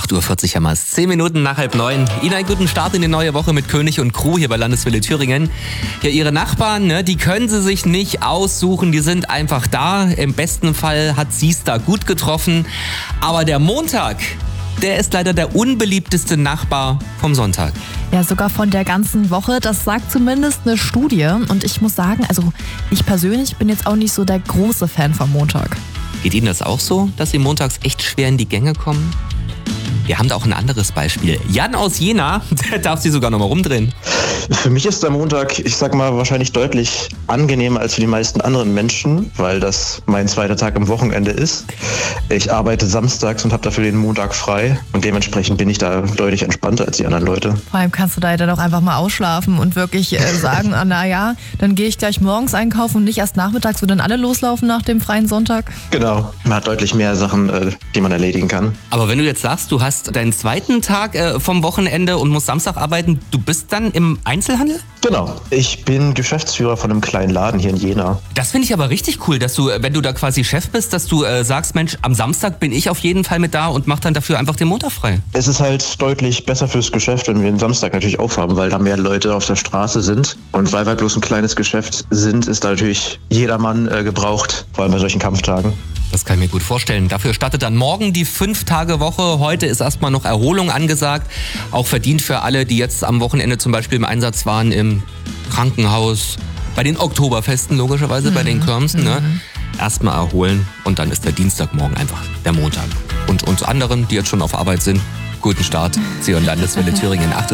8:40 Uhr haben wir es. 10 Minuten nach 8:30. Ihnen einen guten Start in die neue Woche mit König und Crew hier bei Landeswelle Thüringen. Ja, Ihre Nachbarn, ne, die können Sie sich nicht aussuchen, die sind einfach da. Im besten Fall hat sie es da gut getroffen. Aber der Montag, der ist leider der unbeliebteste Nachbar vom Sonntag. Ja, sogar von der ganzen Woche. Das sagt zumindest eine Studie. Und ich muss sagen, also ich persönlich bin jetzt auch nicht so der große Fan vom Montag. Geht Ihnen das auch so, dass Sie montags echt schwer in die Gänge kommen? Wir haben da auch ein anderes Beispiel. Jan aus Jena, der darf Sie sogar noch mal rumdrehen. Für mich ist der Montag, ich sag mal, wahrscheinlich deutlich angenehmer als für die meisten anderen Menschen, weil das mein zweiter Tag am Wochenende ist. Ich arbeite samstags und habe dafür den Montag frei und dementsprechend bin ich da deutlich entspannter als die anderen Leute. Vor allem kannst du da dann auch einfach mal ausschlafen und wirklich sagen, naja, dann gehe ich gleich morgens einkaufen und nicht erst nachmittags, wo dann alle loslaufen nach dem freien Sonntag. Genau, man hat deutlich mehr Sachen, die man erledigen kann. Aber wenn du jetzt sagst, du hast deinen zweiten Tag vom Wochenende und musst Samstag arbeiten, du bist dann im Einzelhandel? Genau, ich bin Geschäftsführer von einem kleinen Laden hier in Jena. Das finde ich aber richtig cool, dass du, wenn du da quasi Chef bist, dass du sagst, Mensch, am Samstag bin ich auf jeden Fall mit da und mach dann dafür einfach den Montag frei. Es ist halt deutlich besser fürs Geschäft, wenn wir den Samstag natürlich aufhaben, weil da mehr Leute auf der Straße sind. Und weil wir bloß ein kleines Geschäft sind, ist da natürlich jedermann gebraucht, vor allem bei solchen Kampftagen. Das kann ich mir gut vorstellen. Dafür startet dann morgen die 5-Tage-Woche. Heute ist erstmal noch Erholung angesagt. Auch verdient für alle, die jetzt am Wochenende zum Beispiel im Einsatz waren, im Krankenhaus, bei den Oktoberfesten logischerweise, bei den Kirmsen. Ne? Erstmal erholen und dann ist der Dienstagmorgen einfach der Montag. Und uns anderen, die jetzt schon auf Arbeit sind, guten Start. Sie hören Landeswelle Thüringen 8:30